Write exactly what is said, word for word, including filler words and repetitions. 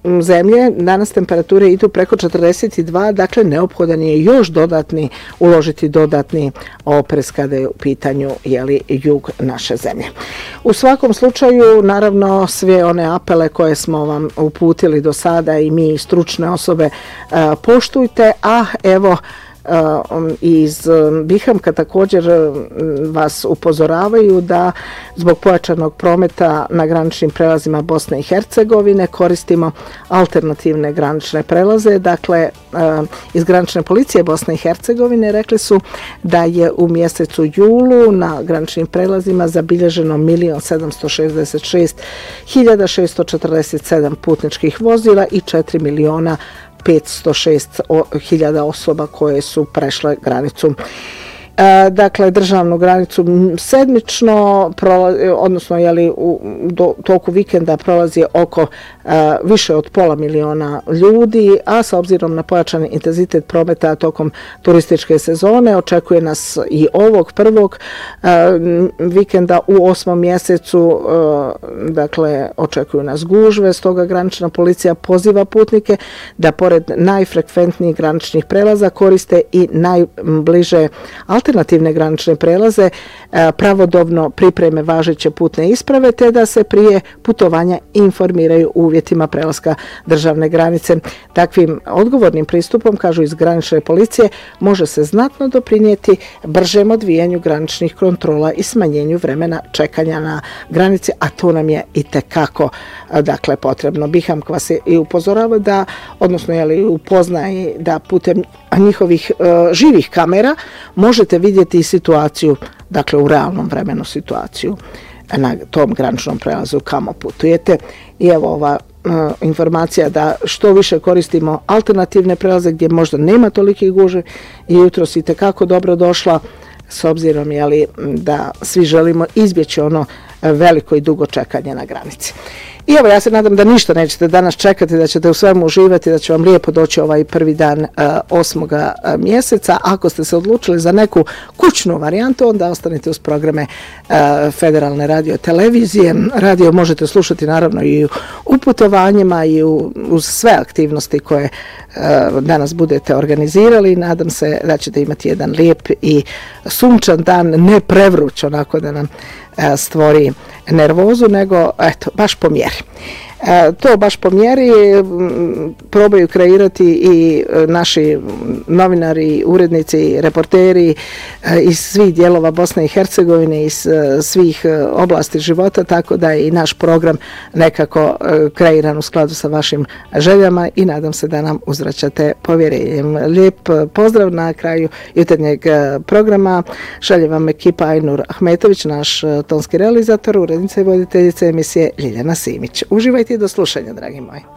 zemlje, danas temperature idu preko četrdeset dva, dakle neophodan je još dodatni, uložiti dodatni oprez kada je u pitanju jeli, jug naše zemlje. U svakom slučaju, naravno, sve one apele koje smo vam uputili do sada i mi stručne osobe poštujte, a evo iz Bihamka također vas upozoravaju da zbog pojačanog prometa na graničnim prelazima Bosne i Hercegovine koristimo alternativne granične prelaze. Dakle, iz granične policije Bosne i Hercegovine rekli su da je u mjesecu julu na graničnim prelazima zabilježeno milion sedamsto šezdeset šest hiljada šesto četrdeset sedam putničkih vozila i četiri miliona petsto šest hiljada osoba koje su prešle granicu. E, dakle, državnu granicu sedmično, odnosno jeli, u do, toku vikenda prolazi oko e, više od pola miliona ljudi, a sa obzirom na pojačani intenzitet prometa tokom turističke sezone očekuje nas i ovog prvog e, vikenda u osmom mjesecu, e, dakle, očekuju nas gužve, stoga granična policija poziva putnike da pored najfrekventnijih graničnih prelaza koriste i najbliže alternativne granične prelaze, pravodobno pripreme važeće putne isprave te da se prije putovanja informiraju o uvjetima prelaska državne granice. Takvim odgovornim pristupom, kažu iz granične policije, može se znatno doprinijeti bržem odvijanju graničnih kontrola i smanjenju vremena čekanja na granici, a to nam je i tekako dakle, potrebno. Bihamk vas je i upozorava da, odnosno je li upoznaje da putem njihovih uh, živih kamera možete vidjeti i situaciju, dakle u realnom vremenu situaciju na tom graničnom prelazu kamo putujete. I evo ova uh, informacija da što više koristimo alternativne prelaze gdje možda nema tolikih gužve i jutro si tekako dobro došla s obzirom jeli, da svi želimo izbjeći ono veliko i dugo čekanje na granici. I evo, ja se nadam da ništa nećete danas čekati, da ćete u svemu uživati, da će vam lijepo doći ovaj prvi dan uh, osmoga mjeseca. Ako ste se odlučili za neku kućnu varijantu, onda ostanite uz programe uh, Federalne radio televizije. Radio možete slušati naravno i u, u putovanjima i u, uz sve aktivnosti koje uh, danas budete organizirali. Nadam se da ćete imati jedan lijep i sunčan dan, ne prevruć onako da nam stvori nervozu, nego eto, baš po mjeri. E, to baš po mjeri probaju kreirati i naši novinari, urednici, reporteri e, iz svih dijelova Bosne i Hercegovine, iz e, svih e, oblasti života, tako da je i naš program nekako e, kreiran u skladu sa vašim željama i nadam se da nam uzvraćate povjerenjem. Lijep pozdrav na kraju jutarnjeg programa. Šalje vam ekipa Ajnur Ahmetović, naš tonski realizator, urednica i voditeljica emisije Ljiljana Simić. Uživajte i do slušanja, dragi moji.